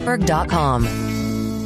Bloomberg.com.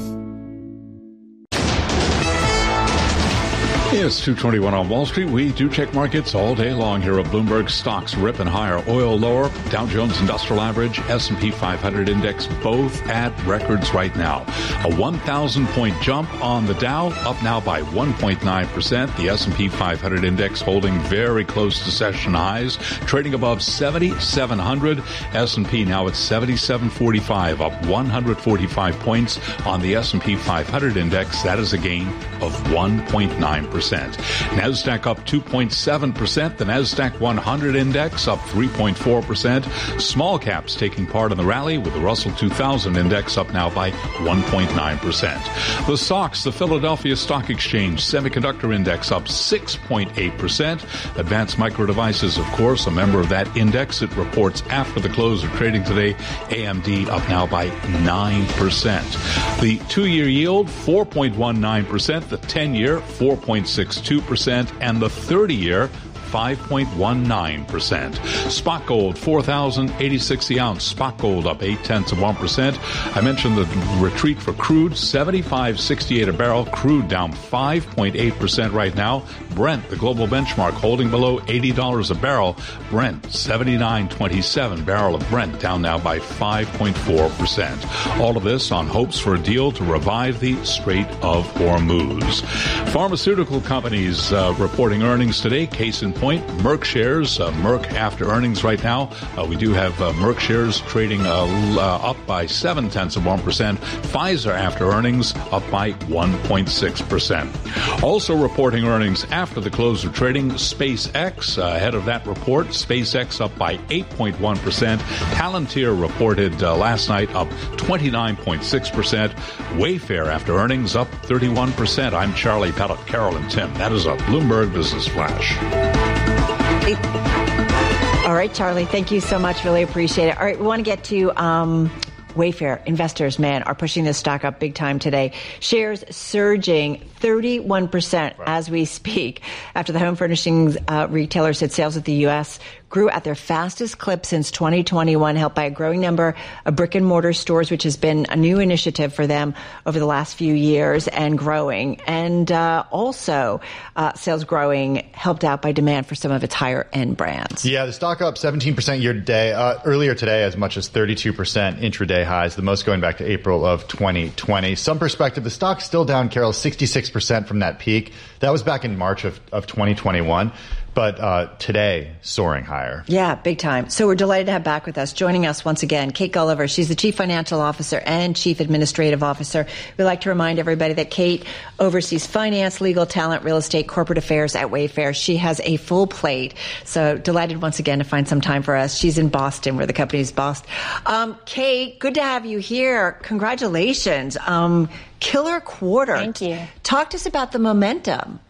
It's 2:21 on Wall Street. We do check markets all day long here at Bloomberg. Stocks ripping higher, oil lower, Dow Jones Industrial Average, S&P 500 Index, both at records right now. A 1,000-point jump on the Dow, up now by 1.9%. The S&P 500 Index holding very close to session highs, trading above 7,700. S&P now at 7,745, up 145 points on the S&P 500 Index. That is a gain of 1.9%. NASDAQ up 2.7%. The NASDAQ 100 Index up 3.4%. Small caps taking part in the rally with the Russell 2000 Index up now by 1.9%. The SOX, the Philadelphia Stock Exchange Semiconductor Index up 6.8%. Advanced Micro Devices, of course, a member of that index. It reports after the close of trading today. AMD up now by 9%. The 2-year yield, 4.19%. The 10-year, 4.62%, and the 30-year, 5.19%. Spot gold, 4,086 the ounce. Spot gold up 0.8%. I mentioned the retreat for crude, 75.68 a barrel. Crude down 5.8% right now. Brent, the global benchmark, holding below $80 a barrel. Brent, 79.27. Barrel of Brent down now by 5.4%. All of this on hopes for a deal to revive the Strait of Hormuz. Pharmaceutical companies reporting earnings today. Case in point, Merck shares. Merck after earnings right now. We do have Merck shares trading up by 0.7%. Pfizer after earnings up by 1.6%. Also reporting earnings after the close of trading, SpaceX. Ahead of that report, SpaceX up by 8.1%. Palantir reported last night up 29.6%. Wayfair after earnings up 31%. I'm Charlie Pellet, Carol and Tim. That is a Bloomberg Business Flash. All right, Charlie, thank you so much. Really appreciate it. All right, we want to get to Wayfair. Investors, man, are pushing this stock up big time today. Shares surging 31% as we speak after the home furnishings retailer said sales at the U.S. grew at their fastest clip since 2021, helped by a growing number of brick and mortar stores, which has been a new initiative for them over the last few years and growing. And also sales growing, helped out by demand for some of its higher end brands. Yeah, the stock up 17% year to day. Earlier today, as much as 32% intraday highs, the most going back to April of 2020. Some perspective, the stock's still down, Carol, 66% from that peak. That was back in March of 2021. But today, soaring higher. Yeah, big time. So we're delighted to have back with us, joining us once again, Kate Gulliver. She's the Chief Financial Officer and Chief Administrative Officer. We like to remind everybody that Kate oversees finance, legal, talent, real estate, corporate affairs at Wayfair. She has a full plate. So delighted once again to find some time for us. She's in Boston, where the company's based. Kate, good to have you here. Congratulations. Killer quarter. Thank you. Talk to us about the momentum.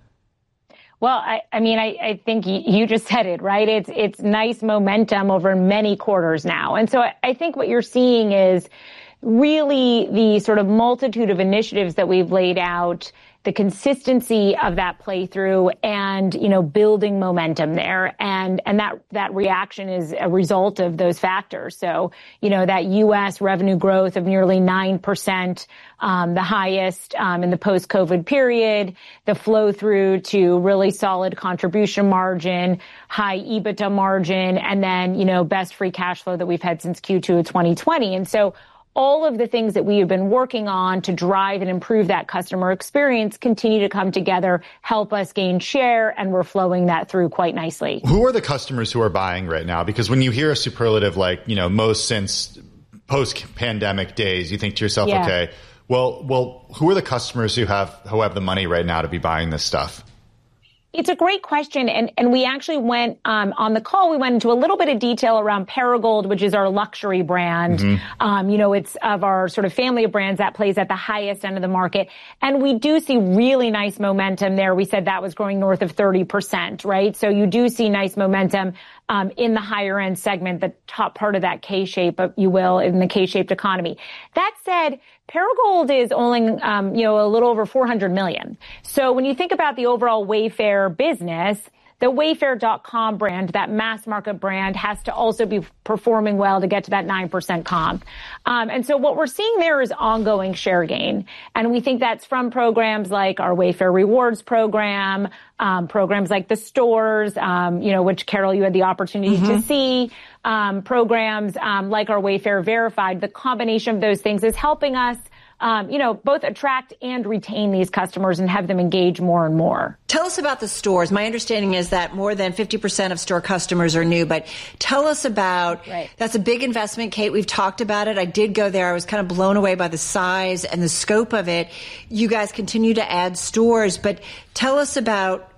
Well, I think you just said it, right? It's nice momentum over many quarters now. And so I think what you're seeing is really the sort of multitude of initiatives that we've laid out, the consistency of that playthrough and, building momentum there. And that reaction is a result of those factors. So, that U.S. revenue growth of nearly 9%, the highest in the post-COVID period, the flow through to really solid contribution margin, high EBITDA margin, and then, best free cash flow that we've had since Q2 of 2020. And so all of the things that we have been working on to drive and improve that customer experience continue to come together, help us gain share, and we're flowing that through quite nicely. Who are the customers who are buying right now? Because when you hear a superlative like, most since post-pandemic days, you think to yourself, okay, well, who are the customers who have the money right now to be buying this stuff? It's a great question. And we actually went, on the call, we went into a little bit of detail around Perigold, which is our luxury brand. Mm-hmm. It's of our sort of family of brands that plays at the highest end of the market. And we do see really nice momentum there. We said that was growing north of 30%, right? So you do see nice momentum, in the higher end segment, the top part of that K-shape, if you will, in the K-shaped economy. That said, Perigold is only, a little over $400 million. So when you think about the overall Wayfair business, the Wayfair.com brand, that mass market brand, has to also be performing well to get to that 9% comp. And so what we're seeing there is ongoing share gain. And we think that's from programs like our Wayfair Rewards program, programs like the stores, which, Carol, you had the opportunity to see, programs like our Wayfair Verified. The combination of those things is helping us both attract and retain these customers and have them engage more and more. Tell us about the stores. My understanding is that more than 50% of store customers are new, but tell us about, That's a big investment, Kate. We've talked about it. I did go there. I was kind of blown away by the size and the scope of it. You guys continue to add stores, but tell us about,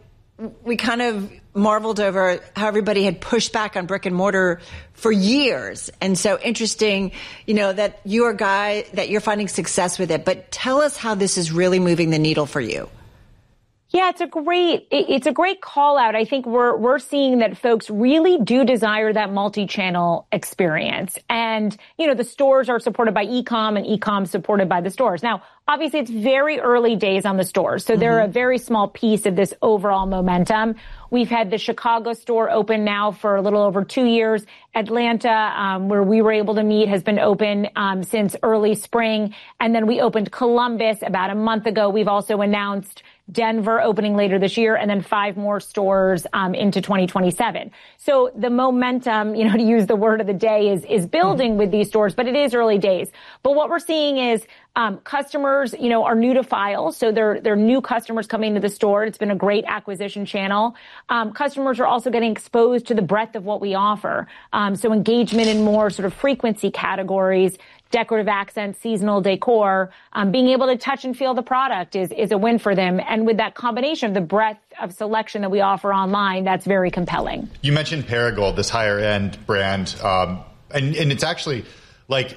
we kind of marveled over how everybody had pushed back on brick and mortar for years. And so interesting, that you're finding success with it. But tell us how this is really moving the needle for you. Yeah, it's a great call out. I think we're seeing that folks really do desire that multi-channel experience. And, the stores are supported by e-com and e-com supported by the stores. Now, obviously it's very early days on the stores. So they're a very small piece of this overall momentum. We've had the Chicago store open now for a little over 2 years. Atlanta, where we were able to meet, has been open since early spring. And then we opened Columbus about a month ago. We've also announced Denver opening later this year, and then 5 more stores into 2027. So the momentum, to use the word of the day, is building with these stores, but it is early days. But what we're seeing is customers, are new to file. So they're new customers coming to the store. It's been a great acquisition channel. Customers are also getting exposed to the breadth of what we offer. So engagement in more sort of frequency categories, decorative accents, seasonal decor, being able to touch and feel the product is a win for them. And with that combination of the breadth of selection that we offer online, that's very compelling. You mentioned Perigold, this higher end brand, and it's actually like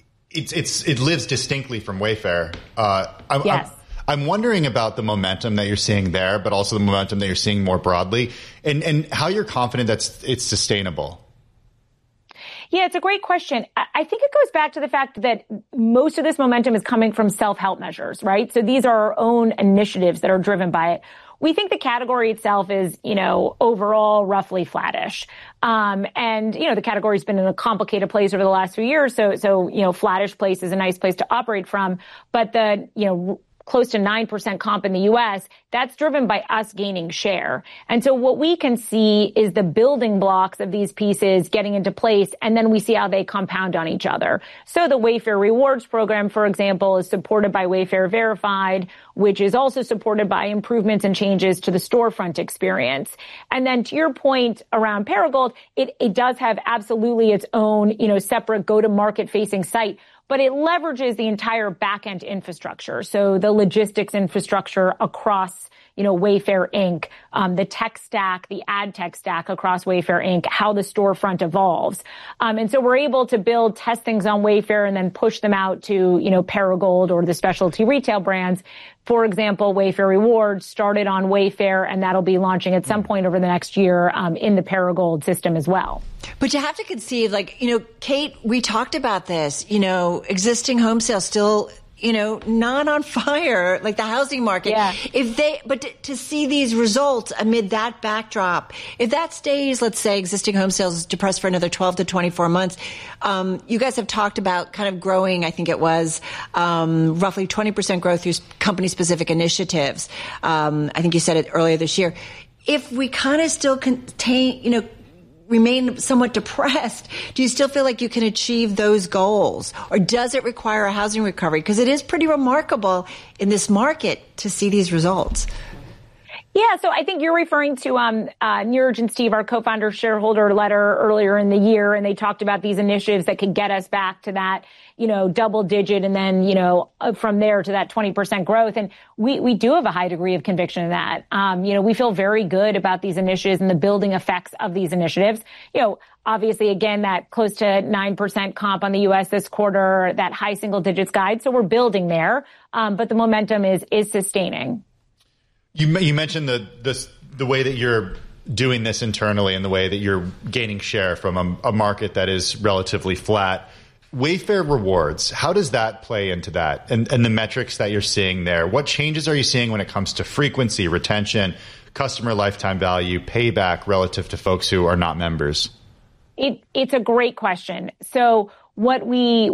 it lives distinctly from Wayfair. Yes. I'm wondering about the momentum that you're seeing there, but also the momentum that you're seeing more broadly, and how you're confident that it's sustainable. Yeah, it's a great question. I think it goes back to the fact that most of this momentum is coming from self-help measures, right? So these are our own initiatives that are driven by it. We think the category itself is, overall roughly flattish. And, the category's been in a complicated place over the last few years. So, flattish place is a nice place to operate from. But the, close to 9% comp in the U.S., that's driven by us gaining share. And so what we can see is the building blocks of these pieces getting into place, and then we see how they compound on each other. So the Wayfair Rewards program, for example, is supported by Wayfair Verified, which is also supported by improvements and changes to the storefront experience. And then to your point around Perigold, it does have absolutely its own, separate go-to-market facing site, but it leverages the entire back-end infrastructure. So the logistics infrastructure across, Wayfair Inc., the tech stack, the ad tech stack across Wayfair Inc., how the storefront evolves. And so we're able to test things on Wayfair and then push them out to, Perigold or the specialty retail brands. For example, Wayfair Rewards started on Wayfair, and that'll be launching at some point over the next year in the Perigold system as well. But you have to conceive, Kate, we talked about this, existing home sales still, not on fire, like the housing market. Yeah. But to see these results amid that backdrop, if that stays, let's say existing home sales is depressed for another 12 to 24 months, you guys have talked about kind of growing, I think it was, roughly 20% growth through company specific initiatives. I think you said it earlier this year. If we kind of still remain somewhat depressed, do you still feel like you can achieve those goals? Or does it require a housing recovery? Because it is pretty remarkable in this market to see these results. Yeah, so I think you're referring to Niraj and Steve, our co-founder shareholder letter earlier in the year, and they talked about these initiatives that could get us back to that, double digit and then, from there to that 20% growth. And we do have a high degree of conviction in that. We feel very good about these initiatives and the building effects of these initiatives. Obviously, again, that close to 9% comp on the U.S. this quarter, that high single digits guide. So we're building there. But the momentum is sustaining. You mentioned the way that you're doing this internally and the way that you're gaining share from a market that is relatively flat. Wayfair Rewards, how does that play into that and the metrics that you're seeing there? What changes are you seeing when it comes to frequency, retention, customer lifetime value, payback relative to folks who are not members? It's a great question. So what we,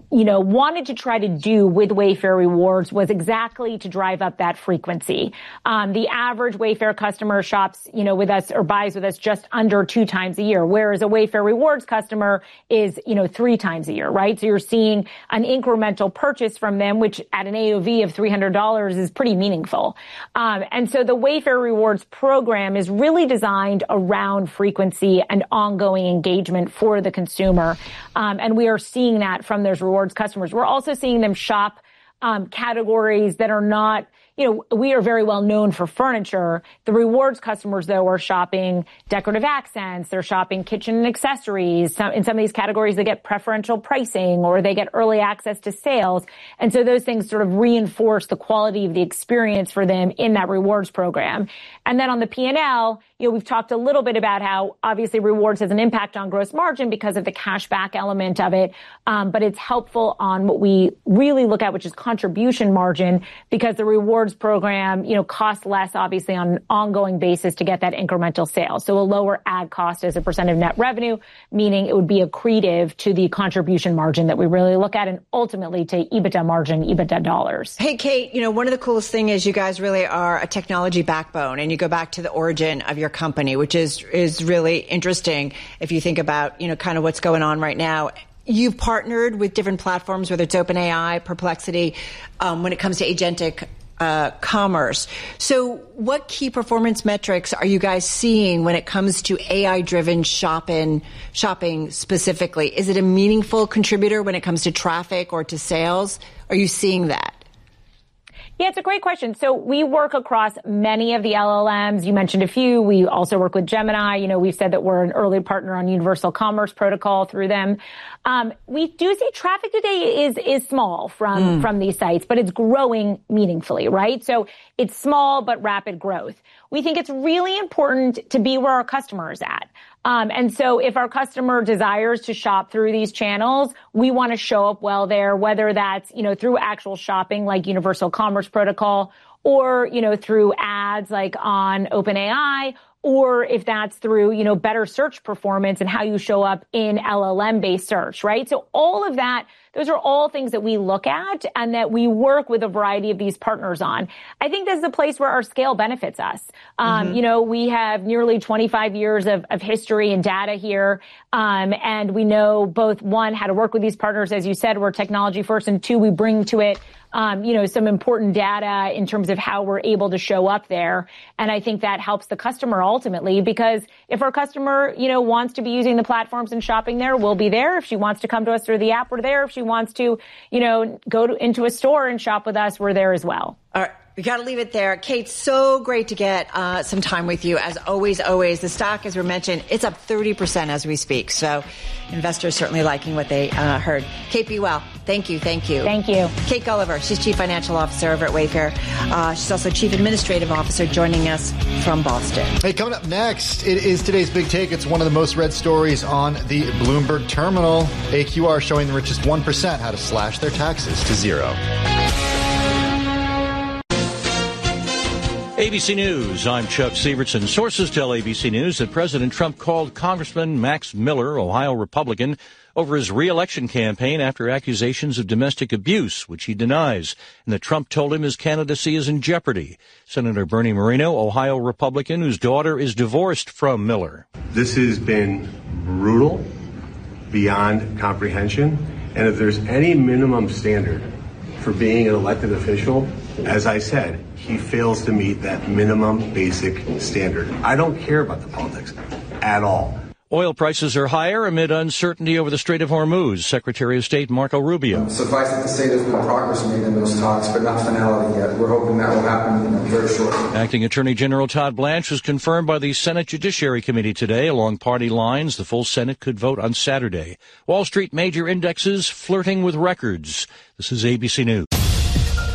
wanted to try to do with Wayfair Rewards was exactly to drive up that frequency. The average Wayfair customer shops, with us or buys with us just under 2 times a year, whereas a Wayfair Rewards customer is, 3 times a year, right? So you're seeing an incremental purchase from them, which at an AOV of $300 is pretty meaningful. And so the Wayfair Rewards program is really designed around frequency and ongoing engagement for the consumer. And we are seeing that from those rewards customers. We're also seeing them shop categories that are not, we are very well known for furniture. The rewards customers, though, are shopping decorative accents. They're shopping kitchen and accessories. In some of these categories, they get preferential pricing or they get early access to sales. And so those things sort of reinforce the quality of the experience for them in that rewards program. And then on the P&L, we've talked a little bit about how obviously rewards has an impact on gross margin because of the cash back element of it. But it's helpful on what we really look at, which is contribution margin, because the rewards program, costs less obviously on an ongoing basis to get that incremental sale. So a lower ad cost as a % of net revenue, meaning it would be accretive to the contribution margin that we really look at and ultimately to EBITDA margin, EBITDA dollars. Hey, Kate, one of the coolest things is you guys really are a technology backbone, and you go back to the origin of your company, which is really interesting if you think about, kind of what's going on right now. You've partnered with different platforms, whether it's OpenAI, Perplexity, when it comes to agentic commerce. So what key performance metrics are you guys seeing when it comes to AI-driven shopping specifically? Is it a meaningful contributor when it comes to traffic or to sales? Are you seeing that? Yeah, it's a great question. So we work across many of the LLMs. You mentioned a few. We also work with Gemini. We've said that we're an early partner on Universal Commerce Protocol through them. We do see traffic today is small from these sites, but it's growing meaningfully, right? So it's small, but rapid growth. We think it's really important to be where our customer is at. And so if our customer desires to shop through these channels, we want to show up well there, whether that's, through actual shopping like Universal Commerce Protocol or, through ads like on OpenAI, or if that's through, better search performance and how you show up in LLM-based search, right? So all of that, those are all things that we look at and that we work with a variety of these partners on. I think this is a place where our scale benefits us. We have nearly 25 years of history and data here. And we know both, one, how to work with these partners. As you said, we're technology first, and two, we bring to it some important data in terms of how we're able to show up there. And I think that helps the customer ultimately, because if our customer, wants to be using the platforms and shopping there, we'll be there. If she wants to come to us through the app, we're there. If she wants to, go into a store and shop with us, we're there as well. All right. We got to leave it there. Kate, so great to get some time with you. As always, the stock, as we mentioned, it's up 30% as we speak. So investors certainly liking what they heard. Kate, be well. Thank you. Thank you. Kate Gulliver, she's Chief Financial Officer over at Wayfair. She's also Chief Administrative Officer, joining us from Boston. Hey, coming up next, it is today's big take. It's one of the most read stories on the Bloomberg terminal. AQR showing the richest 1% how to slash their taxes to zero. ABC News, I'm Chuck Severson. Sources tell ABC News that President Trump called Congressman Max Miller, Ohio Republican, over his re-election campaign after accusations of domestic abuse, which he denies, and that Trump told him his candidacy is in jeopardy. Senator Bernie Moreno, Ohio Republican, whose daughter is divorced from Miller. This has been brutal, beyond comprehension, and if there's any minimum standard for being an elected official, as I said, he fails to meet that minimum basic standard. I don't care about the politics at all. Oil prices are higher amid uncertainty over the Strait of Hormuz. Secretary of State Marco Rubio. Suffice it to say there's been progress made in those talks, but not finality yet. We're hoping that will happen very shortly. Acting Attorney General Todd Blanche was confirmed by the Senate Judiciary Committee today. Along party lines, the full Senate could vote on Saturday. Wall Street major indexes flirting with records. This is ABC News.